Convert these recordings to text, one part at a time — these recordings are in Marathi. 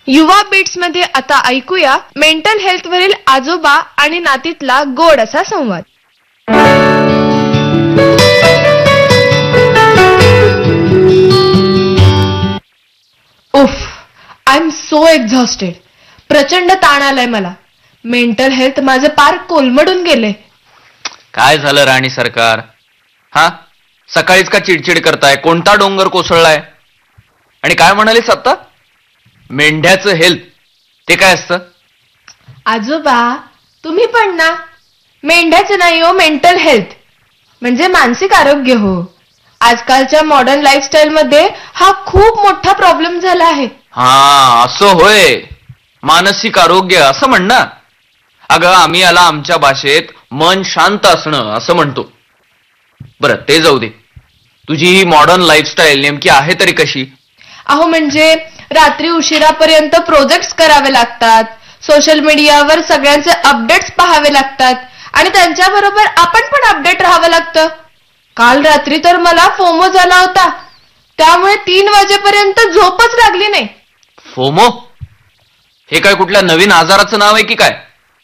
युवा बीट्स मध्ये आता ऐकूया मेंटल हेल्थ वरील आजोबा आणि नातीतला गोड असा संवाद. उफ, आय एम सो एक्झॉस्टेड. प्रचंड ताण आलाय मला. मेंटल हेल्थ माझं पार कोलमडून गेले. काय झालं राणी सरकार? हा, सकाळीच का चिडचिड करताय? कोणता डोंगर कोसळलाय? आणि काय म्हणालीस आता? मेंढ्याचं हेल्थ ते काय असतं? आजोबा, तुम्ही पण ना. मेंढ्याचं नाही हो, मेंटल हेल्थ म्हणजे मानसिक आरोग्य हो. आजकालच्या मॉडर्न लाईफस्टाईल मध्ये हा खूप मोठा प्रॉब्लेम झाला आहे. हा, असं होय. मानसिक आरोग्य असं म्हण ना. अगं, आम्ही याला आमच्या भाषेत मन शांत असणं असं म्हणतो. बरं, ते जाऊ दे. तुझी ही मॉडर्न लाईफस्टाईल नेमकी आहे तरी कशी? अहो, म्हणजे रात्री उशिरापर्यंत प्रोजेक्ट्स करावे लागतात, सोशल मीडियावर सगळ्यांचे अपडेट्स पाहावे लागतात आणि त्यांच्याबरोबर आपण पण अपडेट राहावं लागतं. काल रात्री तर मला फोमो झाला होता, त्यामुळे 3 वाजेपर्यंत झोपच लागली नाही. फोमो हे काय कुठल्या नवीन आजाराचं नाव आहे की काय?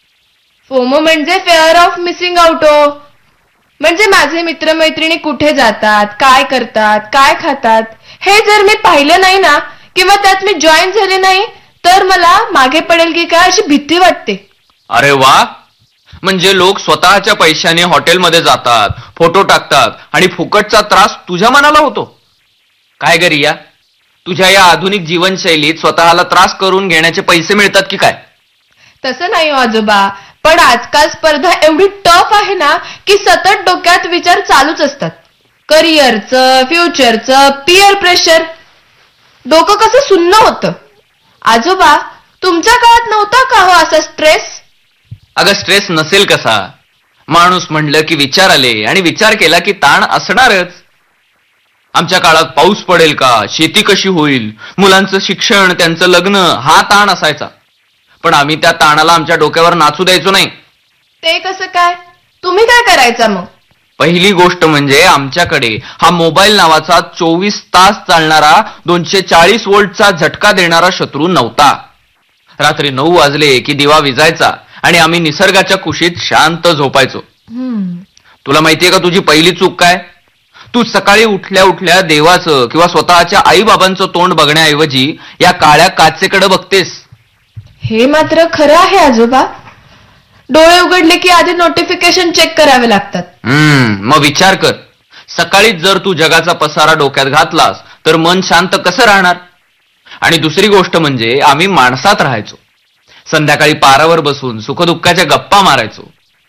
फोमो म्हणजे फेअर ऑफ मिसिंग आउट हो. म्हणजे माझे मित्रमैत्रिणी कुठे जातात, काय करतात, काय खातात हे जर मी पाहिलं नाही ना, किंवा त्यात मी जॉईन झाले नाही, तर मला मागे पडेल की काय अशी भीती वाटते. अरे वा, म्हणजे लोक स्वतःच्या पैशाने हॉटेलमध्ये जातात, फोटो टाकतात आणि फुकटचा त्रास तुझ्या मनाला होतो. काय ग रिया, तुझ्या या आधुनिक जीवनशैलीत स्वतःला त्रास करून घेण्याचे पैसे मिळतात की काय? तसं नाही हो आजोबा, पण आजकाल स्पर्धा एवढी टफ आहे ना की सतत डोक्यात विचार चालूच असतात. करिअरचं, फ्युचरचं, पीअर प्रेशर. डोकं कसं सुन्न होतं. आजोबा, तुमच्या काळात नव्हता का हो असा स्ट्रेस? अगं, स्ट्रेस नसेल कसा? माणूस म्हणलं की विचार आले आणि विचार केला की ताण असणारच. आमच्या काळात पाऊस पडेल का, शेती कशी होईल, मुलांचं शिक्षण, त्यांचं लग्न, हा ताण असायचा. पण आम्ही त्या ताणाला आमच्या डोक्यावर नाचू द्यायचो नाही. ते कसं काय? तुम्ही काय करायचा मग? पहिली गोष्ट म्हणजे आमच्याकडे हा मोबाईल नावाचा 24 तास चालणारा 240 व्होल्टचा झटका देणारा शत्रू नव्हता. रात्री 9 वाजले की दिवा विजायचा आणि आम्ही निसर्गाच्या कुशीत शांत झोपायचो. तुला माहितीये का तुझी पहिली चूक काय? तू सकाळी उठल्या उठल्या देवाचं किंवा स्वतःच्या आई बाबांचं तोंड बघण्याऐवजी या काळ्या काचेकडे बघतेस. हे मात्र खरं आहे आजोबा. डोळे उघडले की आधी नोटिफिकेशन चेक करावे लागतात. मग विचार कर, सकाळीच जर तू जगाचा पसारा डोक्यात घातलास तर मन शांत कसं राहणार? आणि दुसरी गोष्ट म्हणजे आम्ही माणसात राहायचो. संध्याकाळी पारावर बसून सुखदुःखाच्या गप्पा मारायचो,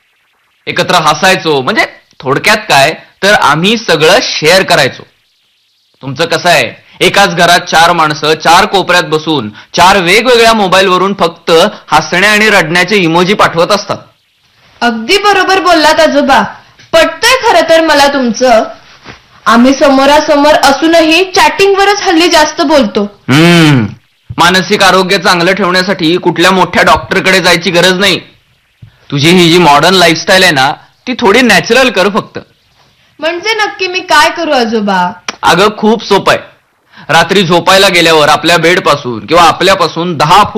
एकत्र हसायचो. म्हणजे थोडक्यात काय तर आम्ही सगळं शेअर करायचो. तुमचं कसं आहे, एकाच घरात 4 माणसं 4 कोपऱ्यात बसून 4 वेगवेगळ्या मोबाईलवरून फक्त हसण्या आणि रडण्याचे इमोजी पाठवत असतात. अगदी बरोबर बोललात आजोबा. पटतंय खरं तर मला तुमचं. आम्ही समोरासमोर असूनही चॅटिंगवरच हल्ली जास्त बोलतो. मानसिक आरोग्य चांगलं ठेवण्यासाठी कुठल्या मोठ्या डॉक्टरकडे जायची गरज नाही. तुझी ही जी मॉडर्न लाईफस्टाईल आहे ना, ती थोडी नॅचरल कर फक्त. म्हणजे नक्की मी काय करू आजोबा? अगं, खूप सोपं आहे. रात्री झोपायला गेल्यावर आपल्या बेड पासून किंवा आपल्यापासून 10 फूट